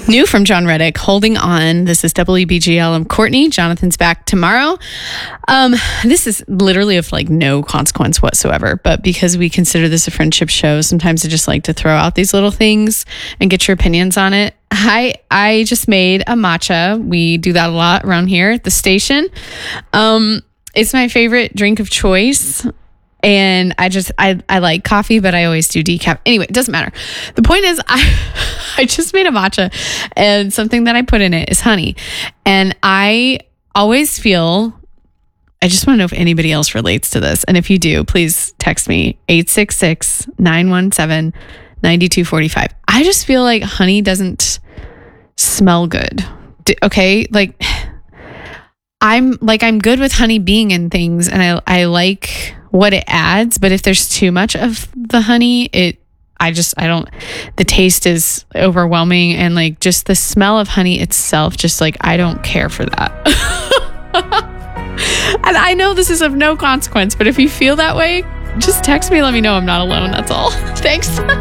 New from John Reddick, Holding On. This is WBGL. I'm Courtney. Jonathan's back tomorrow. This is literally of like no consequence whatsoever, but because we consider this a friendship show, sometimes I just like to throw out these little things and get your opinions on it. I just made a matcha. We do that a lot around here at the station. It's my favorite drink of choice. And I like coffee, but I always do decaf. Anyway, it doesn't matter. The point is I just made a matcha, and something that I put in it is honey. And I always feel, I just want to know if anybody else relates to this. And if you do, please text me 866-917-9245. I just feel like honey doesn't smell good. Okay. Like I'm good with honey being in things, and I like what it adds, but if there's too much of the honey, I don't, the taste is overwhelming, and like just the smell of honey itself, just like, I don't care for that. And I know this is of no consequence, but if you feel that way, just text me, let me know I'm not alone. That's all. Thanks.